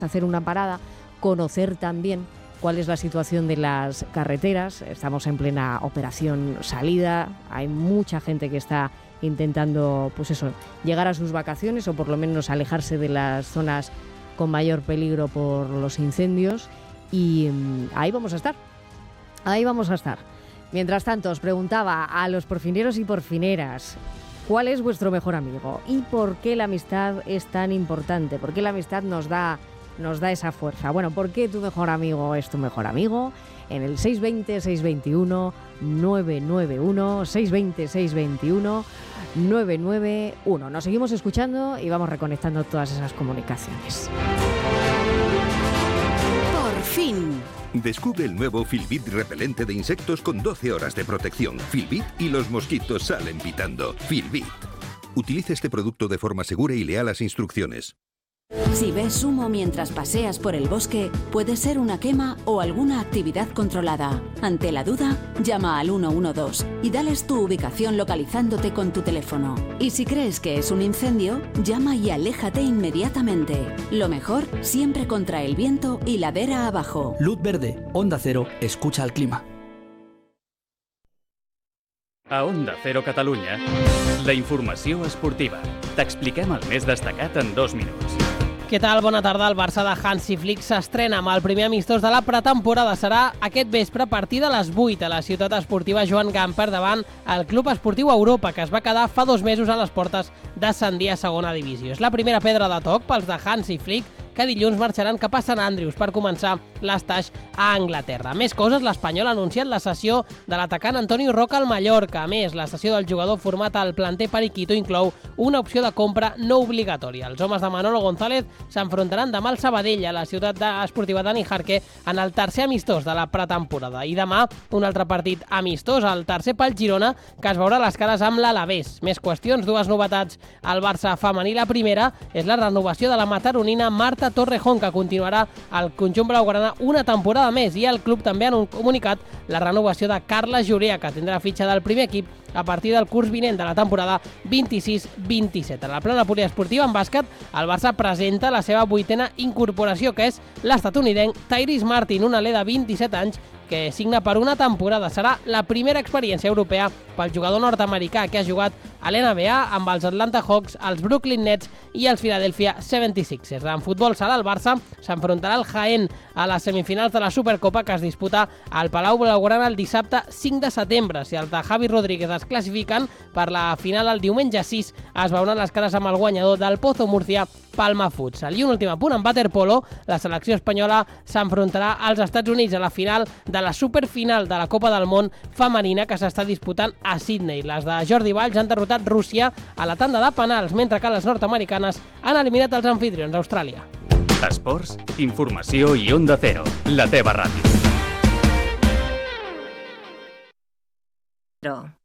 hacer una parada, conocer también cuál es la situación de las carreteras. Estamos en plena operación salida, hay mucha gente que está intentando, pues eso, llegar a sus vacaciones o por lo menos alejarse de las zonas con mayor peligro por los incendios, y ahí vamos a estar. Mientras tanto, os preguntaba a los porfineros y porfineras, ¿cuál es vuestro mejor amigo? ¿Y por qué la amistad es tan importante? ¿Por qué la amistad nos da esa fuerza? Bueno, ¿por qué tu mejor amigo es tu mejor amigo? En el 620-621-991, 620-621-991. Nos seguimos escuchando y vamos reconectando todas esas comunicaciones. Por fin. Descubre el nuevo Filbit repelente de insectos con 12 horas de protección. Filbit y los mosquitos salen pitando. Filbit. Utilice este producto de forma segura y lea las instrucciones. Si ves humo mientras paseas por el bosque, puede ser una quema o alguna actividad controlada. Ante la duda, llama al 112 y dales tu ubicación localizándote con tu teléfono. Y si crees que es un incendio, llama y aléjate inmediatamente. Lo mejor, siempre contra el viento y ladera abajo. Luz verde, Onda Cero, escucha el clima. A Onda Cero Catalunya, la informació esportiva. T'expliquem el més destacat en 2 minuts. Què tal? Bona tarda. El Barça de Hansi Flick s'estrena amb el primer amistós de la pretemporada. Serà aquest vespre a partir de les 8 a la ciutat esportiva Joan Gamper davant el Club Esportiu Europa, que es va quedar fa 2 mesos a les portes d'ascendir a segona divisió. És la primera pedra de toc pels de Hansi Flick, que dilluns marxaran cap a Sant Andrews per començar l'estatge a Anglaterra. Més coses, l'Espanyol ha anunciat la cessió de l'atacant Antonio Roca al Mallorca. A més, la cessió del jugador format al planter periquito inclou una opció de compra no obligatòria. Els homes de Manolo González s'enfrontaran demà al Sabadell, a la ciutat esportiva Dani Jarque, en el tercer amistós de la pretemporada. I demà, un altre partit amistós, el tercer pel Girona, que es veurà les cares amb l'Alavés. Més qüestions, 2 novetats al Barça femení. La primera és la renovació de la mataronina Marta Torrejón, que continuarà al conjunt blaugrana una temporada més, i el club també ha comunicat la renovació de Carla Jurea, que tindrà fitxa del primer equip a partir del curs vinent de la temporada 26-27. En la plana poliesportiva en bàsquet, el Barça presenta la seva 8a incorporació, que és l'estatunidenc Tyrese Martin, un alè de 27 anys que signa per una temporada. Serà la primera experiència europea pel jugador nord-americà, que ha jugat a l'NBA amb els Atlanta Hawks, els Brooklyn Nets i els Philadelphia 76ers. En futbol sala, el Barça s'enfrontarà al Jaén a les semifinals de la Supercopa, que es disputa al Palau Blaugrana el dissabte 5 de setembre. Si els de Javi Rodríguez es classifiquen per la final el diumenge 6, es veuran les cares amb el guanyador del Pozo Murcia, Palma Futsal. I un últim apunt, en waterpolo, la selecció espanyola s'enfrontarà als Estats Units a la final de la superfinal de la Copa del Món femenina, que s'està disputant a Sydney. Les de Jordi Valls han derrotat Rússia a la tanda de penals, mentre que les nord-americanes han eliminat els anfitrions, Austràlia. Esports, informació i Onda Cero, la teva ràdio.